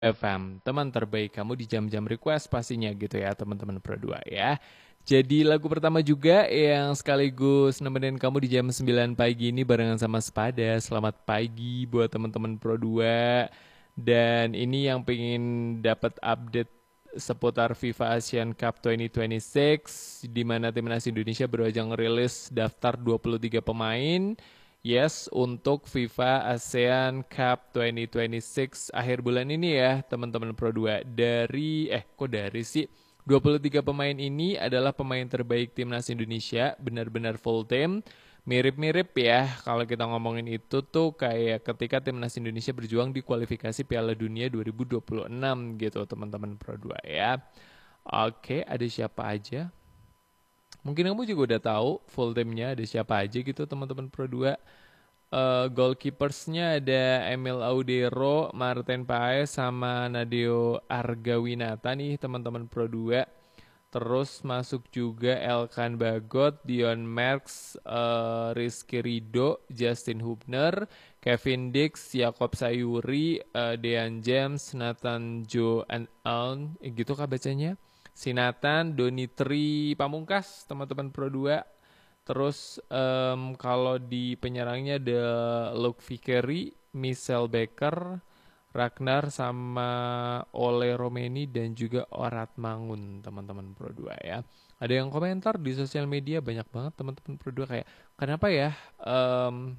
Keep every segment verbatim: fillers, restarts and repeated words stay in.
F M, teman terbaik kamu di jam-jam request pastinya gitu ya teman-teman Pro dua ya. Jadi lagu pertama juga yang sekaligus nemenin kamu di jam sembilan pagi ini barengan sama Sepada. Selamat pagi buat teman-teman Pro dua. Dan ini yang pengen dapat update seputar FIFA Asian Cup dua ribu dua puluh enam di mana timnas Indonesia baru aja ngerilis daftar dua puluh tiga pemain. Yes, untuk FIFA ASEAN Cup dua ribu dua puluh enam akhir bulan ini ya, teman-teman Pro dua. Dari, eh kok dari sih? dua puluh tiga pemain ini adalah pemain terbaik timnas Indonesia, benar-benar full team. Mirip-mirip ya, kalau kita ngomongin itu tuh kayak ketika timnas Indonesia berjuang di kualifikasi Piala Dunia dua ribu dua puluh enam gitu, teman-teman Pro dua ya. Oke, ada siapa aja? Mungkin kamu juga udah tahu full timnya ada siapa aja gitu teman-teman Pro dua. Uh, goalkeepersnya ada Emil Audero, Martin Paes, sama Nadeo Argawinata nih teman-teman Pro dua. Terus masuk juga Elkan Bagot, Dion Merks, uh, Rizky Rido, Justin Hubner, Kevin Dix, Yakob Sayuri, uh, Dean James, Nathan Joe and Aln, eh, gitu kah bacanya? Si Nathan, Donitri Pamungkas, teman-teman Pro dua. Terus um, kalau di penyerangnya ada Luke Vickery, Michelle Baker, Ragnar sama Ole Romeni dan juga Orat Mangun teman-teman Pro dua ya. Ada yang komentar di sosial media banyak banget teman-teman Pro dua kayak kenapa ya um,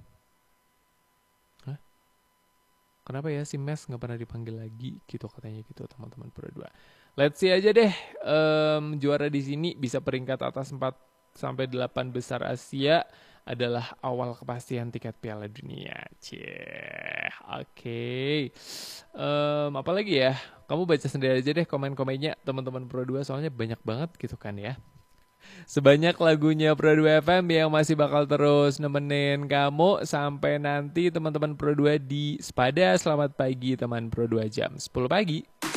hah? Kenapa ya si Mes nggak pernah dipanggil lagi gitu katanya gitu teman-teman Pro dua. Let's see aja deh um, juara di sini bisa peringkat atas empat sampai delapan besar Asia adalah awal kepastian tiket Piala Dunia. Cie, oke. Okay. Um, apalagi ya? Kamu baca sendiri aja deh komen-komennya teman-teman Pro dua soalnya banyak banget gitu kan ya. Sebanyak lagunya Pro dua F M yang masih bakal terus nemenin kamu sampai nanti teman-teman Pro dua di Sepada. Selamat pagi teman Pro dua jam sepuluh pagi.